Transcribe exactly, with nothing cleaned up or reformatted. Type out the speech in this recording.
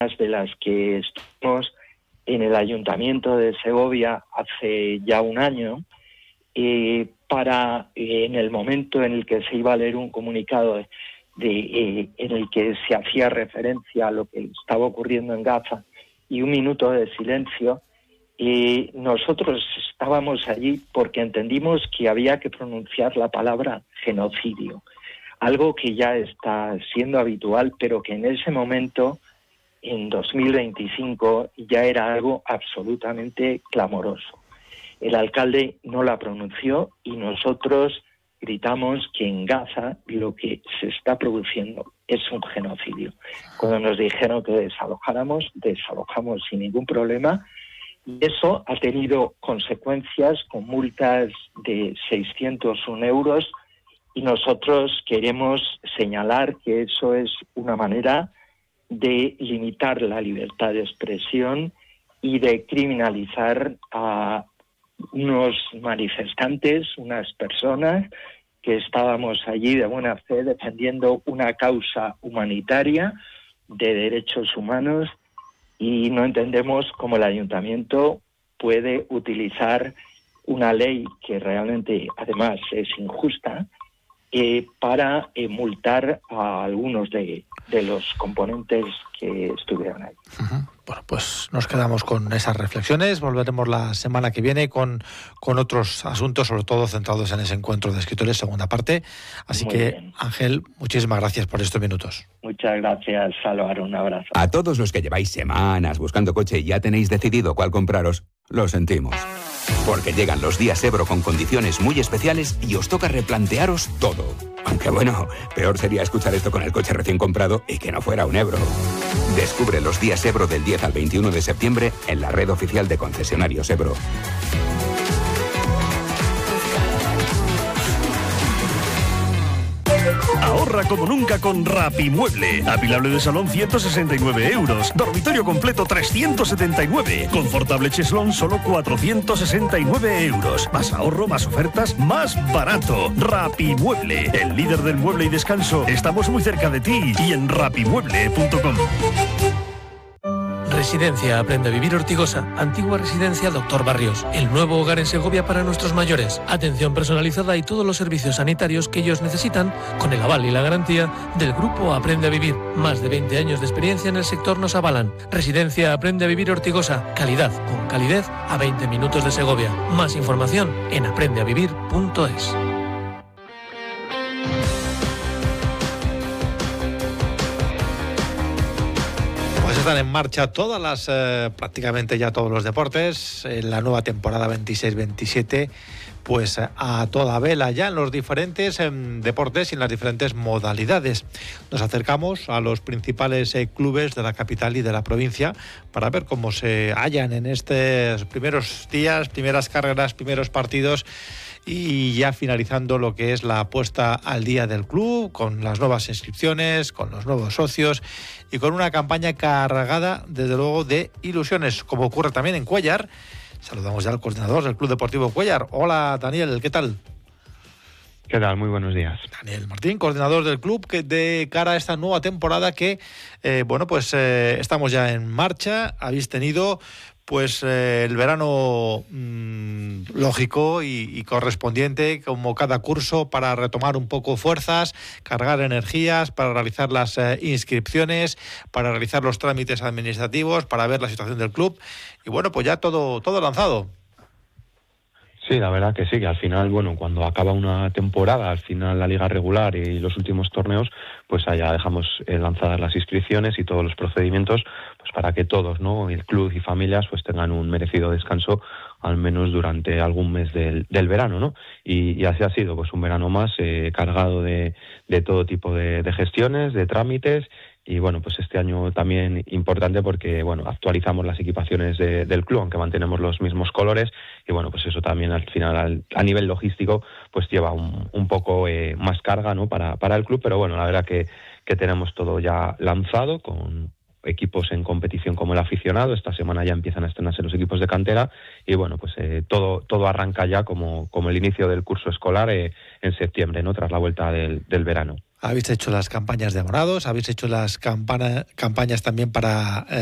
de las que estuvimos en el Ayuntamiento de Segovia hace ya un año, eh, para eh, en el momento en el que se iba a leer un comunicado de, de, eh, en el que se hacía referencia a lo que estaba ocurriendo en Gaza y un minuto de silencio, eh, nosotros estábamos allí porque entendimos que había que pronunciar la palabra genocidio, algo que ya está siendo habitual, pero que en ese momento, en dos mil veinticinco, ya era algo absolutamente clamoroso. El alcalde no la pronunció y nosotros gritamos que en Gaza lo que se está produciendo es un genocidio. Cuando nos dijeron que desalojáramos, desalojamos sin ningún problema, y eso ha tenido consecuencias con multas de seiscientos un euros, y nosotros queremos señalar que eso es una manera de limitar la libertad de expresión y de criminalizar a unos manifestantes, unas personas que estábamos allí de buena fe defendiendo una causa humanitaria de derechos humanos, y no entendemos cómo el ayuntamiento puede utilizar una ley que realmente además es injusta eh, para eh, multar a algunos de, de los componentes que estuvieron ahí. Uh-huh. Bueno, pues nos quedamos con esas reflexiones. Volveremos la semana que viene con, con otros asuntos, sobre todo centrados en ese encuentro de escritores, segunda parte. Así Muy que, bien. Ángel, muchísimas gracias por estos minutos. Muchas gracias, Álvaro. Un abrazo. A todos los que lleváis semanas buscando coche y ya tenéis decidido cuál compraros, lo sentimos. Porque llegan los días Ebro con condiciones muy especiales y os toca replantearos todo. Aunque bueno, peor sería escuchar esto con el coche recién comprado y que no fuera un Ebro. Descubre los días Ebro del diez al veintiuno de septiembre en la red oficial de concesionarios Ebro. Ahorra como nunca con Rapimueble. Apilable de salón ciento sesenta y nueve euros. Dormitorio completo trescientos setenta y nueve. Confortable cheslón solo cuatrocientos sesenta y nueve euros. Más ahorro, más ofertas, más barato. Rapimueble, el líder del mueble y descanso. Estamos muy cerca de ti y en rapimueble punto com. Residencia Aprende a Vivir Ortigosa, antigua residencia Doctor Barrios, el nuevo hogar en Segovia para nuestros mayores. Atención personalizada y todos los servicios sanitarios que ellos necesitan, con el aval y la garantía del grupo Aprende a Vivir. Más de veinte años de experiencia en el sector nos avalan. Residencia Aprende a Vivir Ortigosa, calidad con calidez a veinte minutos de Segovia. Más información en aprende a vivir punto es. Están en marcha todas las, eh, prácticamente ya todos los deportes, en la nueva temporada veintiséis veintisiete, pues a toda vela ya en los diferentes eh, deportes y en las diferentes modalidades. Nos acercamos a los principales eh, clubes de la capital y de la provincia para ver cómo se hallan en estos primeros días, primeras carreras, primeros partidos, y ya finalizando lo que es la puesta al día del club, con las nuevas inscripciones, con los nuevos socios y con una campaña cargada, desde luego, de ilusiones, como ocurre también en Cuéllar. Saludamos ya al coordinador del Club Deportivo Cuéllar. Hola, Daniel, ¿qué tal? ¿Qué tal? Muy buenos días. Daniel Martín, coordinador del club, que de cara a esta nueva temporada que, eh, bueno, pues eh, estamos ya en marcha. Habéis tenido pues eh, el verano mmm, lógico y, y correspondiente, como cada curso, para retomar un poco fuerzas, cargar energías, para realizar las eh, inscripciones, para realizar los trámites administrativos, para ver la situación del club. Y bueno, pues ya todo, todo lanzado. Sí, la verdad que sí, que al final, bueno, cuando acaba una temporada, al final la liga regular y los últimos torneos, pues allá dejamos eh, lanzadas las inscripciones y todos los procedimientos, pues para que todos, ¿no?, el club y familias, pues tengan un merecido descanso, al menos durante algún mes del, del verano, ¿no? Y, y así ha sido, pues un verano más eh, cargado de, de todo tipo de, de gestiones, de trámites. Y bueno, pues este año también importante porque, bueno, actualizamos las equipaciones de, del club, aunque mantenemos los mismos colores, y bueno, pues eso también al final, al, a nivel logístico, pues lleva un, un poco eh, más carga, ¿no?, para, para el club, pero bueno, la verdad que, que tenemos todo ya lanzado, con equipos en competición como el aficionado. Esta semana ya empiezan a estrenarse los equipos de cantera, y bueno, pues eh, todo todo arranca ya como, como el inicio del curso escolar eh, en septiembre, ¿no?, tras la vuelta del, del verano. Habéis hecho las campañas de abonados, habéis hecho las campana, campañas también para